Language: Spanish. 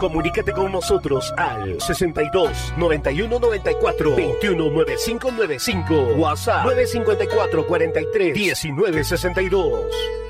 Comunícate con nosotros al 62 91 94 21 95 95, WhatsApp 954 43 19 62.